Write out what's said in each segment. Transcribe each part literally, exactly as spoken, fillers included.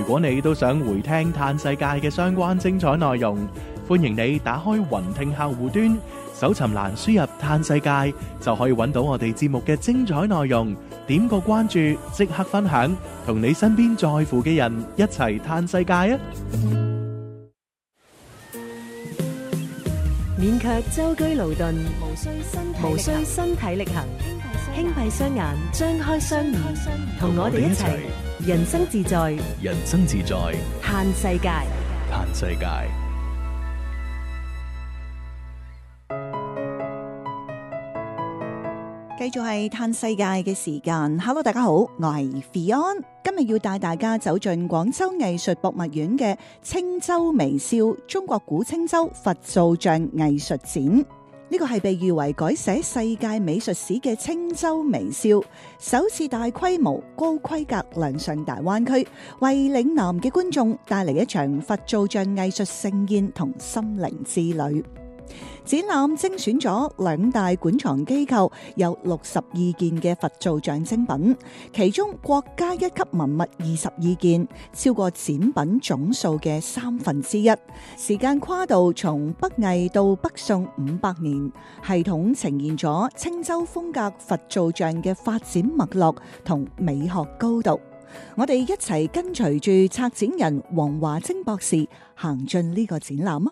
果你都想回聽嘆世界嘅相關精彩內容，歡迎你打開雲聽客戶端，搜尋欄輸入嘆世界，就可以揾到我哋節目嘅精彩內容。點個關注，即刻分享，同你身邊在乎嘅人一齊嘆世界啊！ 勉強舟車勞頓，無需身體力行，輕閉雙眼，張開雙耳，同我哋一齊人生自在， 人生自在， 嘆世界， 嘆世界。 繼續係嘆世界嘅時間。Hello， 大家好，我係 Fion， 今日要帶大家走進廣州藝術博物院嘅青州微笑中國古青州佛造像藝術展。呢個係被譽為改寫世界美術史嘅青州微笑，首次大規模高規格亮相大灣區，為嶺南嘅觀眾帶嚟一場佛造像藝術盛宴同心靈之旅。展覽精選咗兩大館藏機構有六十二件嘅佛造像精品，其中國家一級文物二十二件，超過展品總數嘅三分之一。時間跨度從北魏到北宋五百年，系統呈現咗青州風格佛造像嘅發展脈絡同美學高度。我哋一齊跟隨住策展人黃華晶博士行進呢個展覽啊！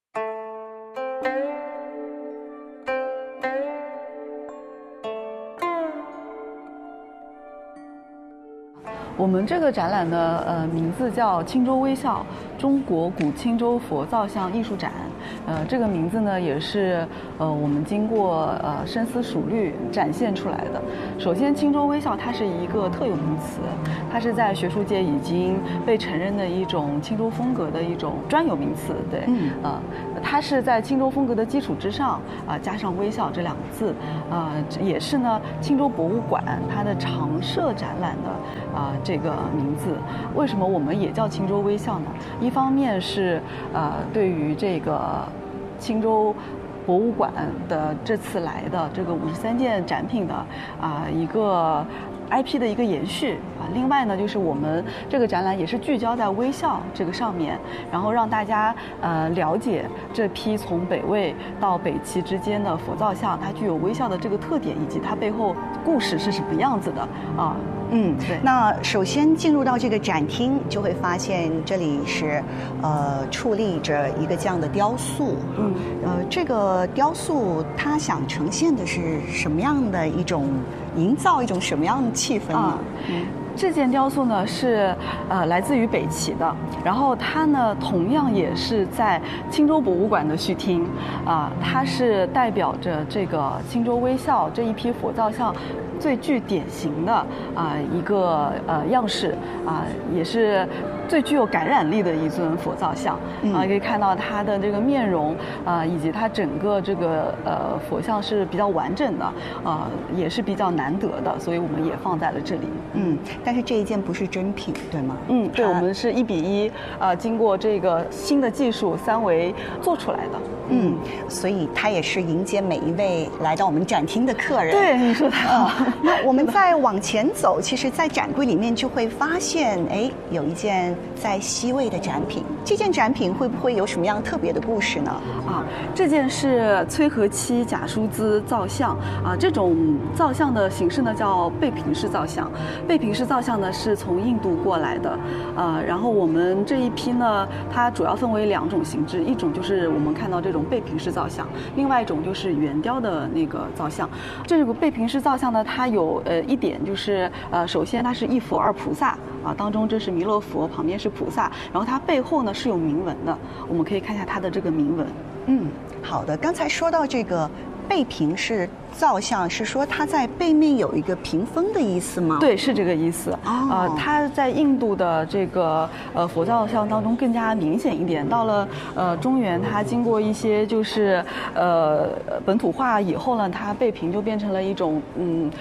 我们这个展览呢，呃，名字叫青州微笑中国古青州佛造像艺术展。呃，这个名字呢，也是呃我们经过呃深思熟虑展现出来的。首先，青州微笑它是一个特有名词，它是在学术界已经被承认的一种青州风格的一种专有名词。对，嗯，呃，它是在青州风格的基础之上啊、呃、加上微笑这两个字，呃，也是呢青州博物馆它的常设展览的啊。呃这个名字为什么我们也叫青州微笑呢？一方面是呃对于这个青州博物馆的这次来的这个五十三件展品的啊、呃、一个 I P 的一个延续啊，另外呢，就是我们这个展览也是聚焦在微笑这个上面，然后让大家呃了解这批从北魏到北齐之间的佛造像，它具有微笑的这个特点，以及它背后故事是什么样子的啊。 嗯，对。那首先进入到这个展厅，就会发现这里是呃矗立着一个这样的雕塑。嗯，呃，这个雕塑它想呈现的是什么样的一种？营造一种什么样的气氛呢？啊嗯这件雕塑呢是呃来自于北齐的，然后它呢同样也是在青州博物馆的续厅啊、呃，它是代表着这个青州微笑这一批佛造像最具典型的啊、呃、一个呃样式啊、呃，也是最具有感染力的一尊佛造像啊、嗯呃，可以看到它的这个面容啊、呃，以及它整个这个呃佛像是比较完整的啊、呃，也是比较难得的，所以我们也放在了这里。 嗯。但是这一件不是真品，对吗？ 嗯，对，我们是一比一，呃，经过这个新的技术三维做出来的。 嗯，所以它也是迎接每一位来到我们展厅的客人。 对，你说的好。 嗯、那我们再往前走，其实，在展柜里面就会发现，哎，有一件在西魏的展品。这件展品会不会有什么样特别的故事呢？ 啊，这件是崔和期贾叔资造像啊，这种造像的形式呢叫背平式造像。背平式造像呢是从印度过来的，呃，然后我们这一批呢，它主要分为两种形制，一种就是我们看到这种背平式造像，另外一种就是圆雕的那个造像。这个背平式造像呢，它有呃一点就是呃，首先它是一佛二菩萨啊，当中这是弥勒佛，旁边是菩萨，然后它背后呢是有铭文的，我们可以看一下它的这个铭文。 嗯，好的。刚才说到这个背平式造像，是说它在背面有一个屏风的意思吗？ 对，是这个意思。哦、呃，它在印度的这个呃佛造像当中更加明显一点。到了呃中原，它经过一些就是呃本土化以后呢，它背屏就变成了一种嗯。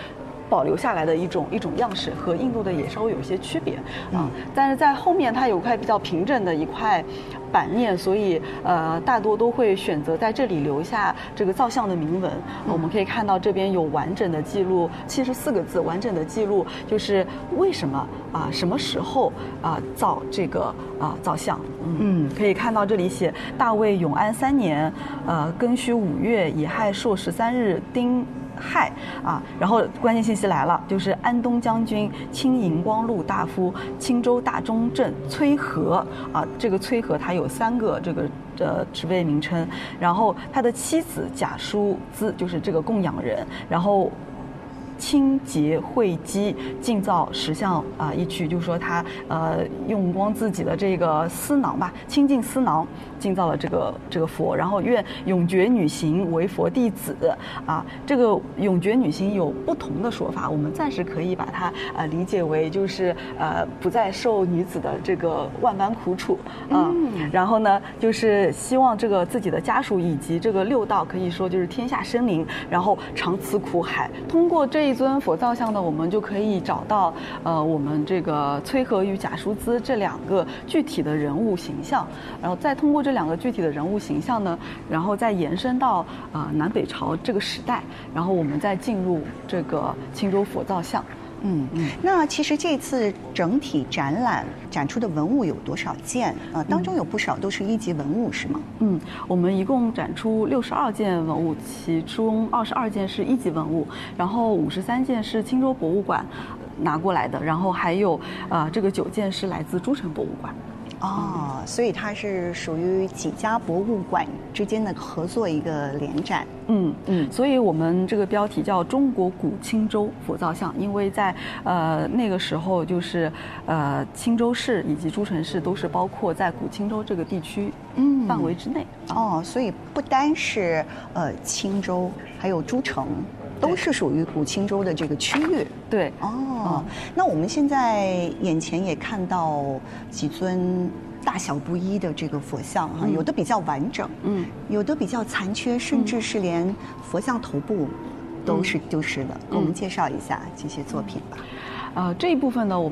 保留下来的一种一种样式，和印度的也稍微有一些区别啊。但是在后面它有块比较平整的一块版面，所以呃大多都会选择在这里留下这个造像的铭文。嗯、我们可以看到这边有完整的记录，七十四个字完整的记录，就是为什么啊、什么时候啊、造这个啊、造像。嗯，可以看到这里写大卫永安三年，呃庚戌五月乙亥朔十三日丁亥啊，然后关键信息来了，就是安东将军、清荧光禄大夫、青州大中正崔和啊，这个崔和他有三个这个呃职位名称，然后他的妻子贾淑姿就是这个供养人，然后。清洁慧基，净造十项啊、呃、一曲，就是说他呃用光自己的这个丝囊吧，清净丝囊，净造了这个这个佛。然后愿永觉女行为佛弟子啊，这个永觉女行有不同的说法，我们暂时可以把它呃理解为就是呃不再受女子的这个万般苦楚啊、嗯。然后呢，就是希望这个自己的家属以及这个六道可以说就是天下生灵，然后长此苦海。通过这一尊佛造像呢，我们就可以找到呃我们这个崔和与贾淑姿这两个具体的人物形象，然后再通过这两个具体的人物形象呢，然后再延伸到呃南北朝这个时代，然后我们再进入这个青州佛造像。 嗯嗯，那其实这次整体展览展出的文物有多少件？呃，当中有不少都是一级文物，是吗？ 嗯，我们一共展出六十二件文物，其中二十二件是一级文物，然后五十三件是青州博物馆拿过来的，然后还有呃这个九件是来自诸城博物馆。 哦，所以它是属于几家博物馆之间的合作一个联展。 嗯嗯，所以我们这个标题叫中国古青州佛造像，因为在呃那个时候就是呃青州市以及诸城市都是包括在古青州这个地区嗯范围之内。 哦，所以不单是呃青州，还有诸城。都是属于古青州的这个区域。 对， 哦、 嗯， 那我们现在眼前也看到几尊大小不一的这个佛像哈，有的比较完整，嗯，有的比较残缺，甚至是连佛像头部都是丢失的。给我们介绍一下这些作品吧。 呃，这一部分呢，我们